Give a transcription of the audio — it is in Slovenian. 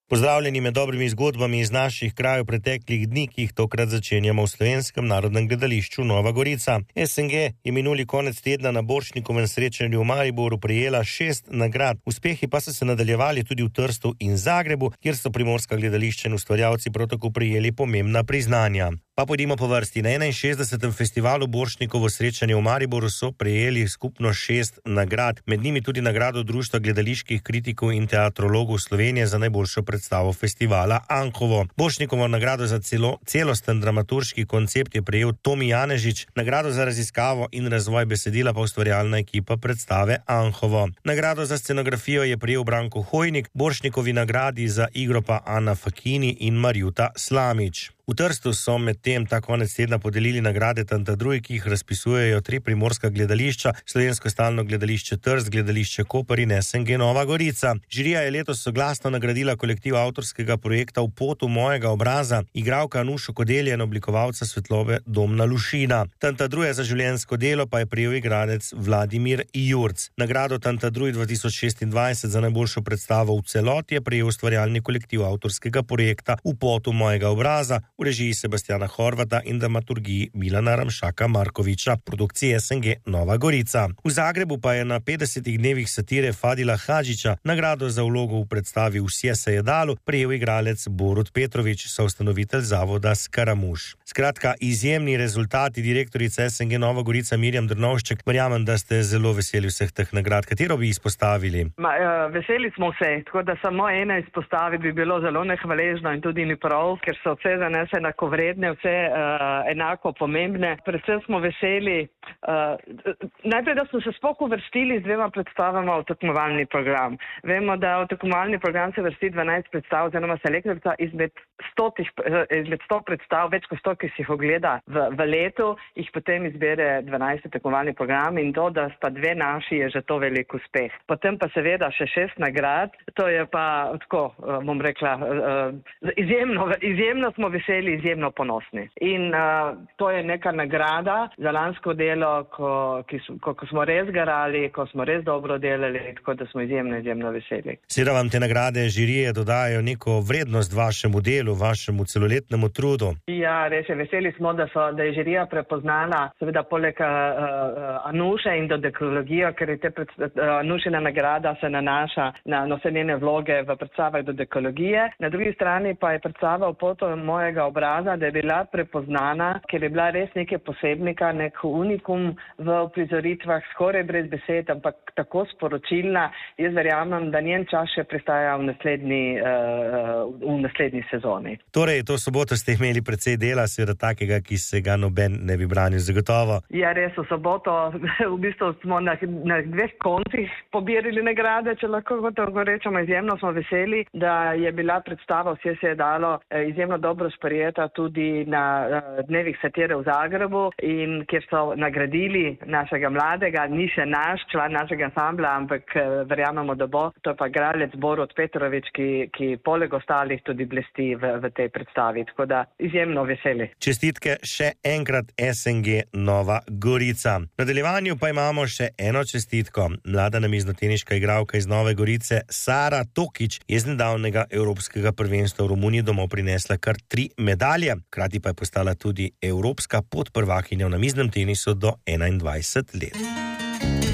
Pozdravljeni med dobrimi zgodbami iz naših krajev preteklih dni, ki jih tokrat začenjamo v Slovenskem narodnem gledališču Nova Gorica. SNG je minuli konec tedna na Borštnikovem srečanju v Mariboru prejela 6 nagrad. Uspehi pa so se nadaljevali tudi v Trstu in Zagrebu, kjer so primorska gledališča in ustvarjalci prav tako prejeli pomembna priznanja. Pa pojdimo po vrsti. Na 61. festivalu Borštnikovo srečanje v Mariboru so prejeli skupno 6 nagrad. Med njimi tudi nagrado Društva gledaliških kritikov in teatrologov Slovenije za najboljšo predstavo festivala Anhovo. Borštnikovo nagrado za celosten dramaturški koncept je prejel Tomi Janežič, nagrado za raziskavo in razvoj besedila pa ustvarjalna ekipa predstave Anhovo. Nagrado za scenografijo je prejel Branko Hojnik, Borštnikovi nagradi za igro pa Ana Fakini in Marjuta Slamič. V Trstu so medtem ta konec tedna podelili nagrade Tantadruj, ki jih razpisujejo 3 primorska gledališča, Slovensko stalno gledališče Trst, gledališče Koper in SNG Nova Gorica. Žirija je letos soglasno nagradila kolektiv avtorskega projekta V potu mojega obraza, igralka Nušo Kodelje in oblikovalca svetlobe Domna Lušina. Tantadruja za življenjsko delo pa je prejel igralec Vladimir Jurc. Nagrado Tantadruj 2026 za najboljšo predstavo v celoti je prejel ustvarjalni kolektiv avtorskega projekta V potu mojega obraza, v režiji Sebastiana Horvata in dramaturgiji Milana Ramšaka Markoviča, produkcije SNG Nova Gorica. V Zagrebu pa je na 50 dnevih satire Fadila Hadžića nagrado za vlogo v predstavi Vsje se je dalo prejel igralec Borut Petrovič, soustanovitelj zavoda Skaramuš. Skratka, izjemni rezultati. Direktorica SNG Nova Gorica Mirjam Drnovšček, verjamem, da ste zelo veseli vseh teh nagrad. Katero bi izpostavili? Veseli smo vse, tako da samo ena izpostavi bi bilo zelo nehvaležno in tudi ni prav, ker so vse za nas enakovredne, vse enako pomembne. Predvsem smo veseli, najprej, da smo se sploh uvrstili z 2 predstavama v tekmovalni program. Vemo, da v tekmovalni program se vrsti 12 predstav, oziroma selektorica izmed 100 predstav, več kot 100, ki si jih ogleda v letu, jih potem izbere 12 tekmovalni program in to, da sta 2 naši, je že to velik uspeh. Potem pa seveda še 6 nagrad, to je pa tako, bom rekla, izjemno smo veseli, izjemno ponosni. In to je neka nagrada za lansko delo, ko smo res garali, ko smo res dobro delali, tako da smo izjemno veseli. Seveda vam te nagrade žirije dodajajo neko vrednost vašemu delu, vašemu celoletnemu trudu. Ja, res je, veseli smo, da je žirija prepoznala, seveda poleg Anuše in dodekologijo, ker je Anušina nagrada se nanaša na vse njene vloge v predstavah dodekologije. Na drugi strani pa je predstava V potu mojega obraza, da je bila prepoznana, ker je bila res nekaj posebnega, nek unikum v prizoritvah, skoraj brez besed, ampak tako sporočilna. Jaz verjamem, da njen čas še pristaja v naslednji sezoni. Torej, to soboto ste imeli precej dela, seveda takega, ki se ga noben ne bi branil zagotovo. Ja, res, v soboto v bistvu smo na 2 koncih pobirali nagrade, če lahko tako rečemo. Izjemno smo veseli, da je bila predstava Vse se je dalo izjemno dobro sprejeta tudi na dnevih satire v Zagrebu, in kjer so nagradili našega mladega, ni še naš član našega ansambla, ampak verjamemo, da bo. To je pa igralec Borut Petrovič, ki poleg ostalih tudi blesti v tej predstavi. Tako da izjemno veseli. Čestitke še enkrat SNG Nova Gorica. V nadaljevanju pa imamo še eno čestitko. Mlada namiznoteniška igralka iz Nove Gorice Sara Tokič je z nedavnega evropskega prvenstva v Romuniji domov prinesla kar 3 medalje, hkrati pa je postala tudi evropska podprvakinja v namiznem tenisu do 21 let.